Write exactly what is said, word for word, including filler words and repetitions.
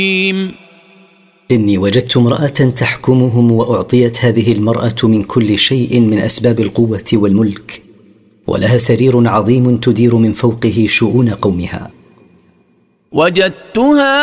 إني وجدت امرأة تحكمهم، وأعطيت هذه المرأة من كل شيء من أسباب القوة والملك، ولها سرير عظيم تدير من فوقه شؤون قومها. وجدتها